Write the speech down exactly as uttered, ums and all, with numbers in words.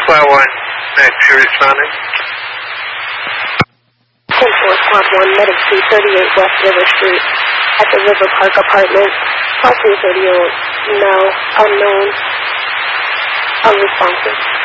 Squad one, next you responding? ten four Squad one, medic two thirty-eight West River Street, at the River Park Apartment, Parking video, no, unknown, unresponsive.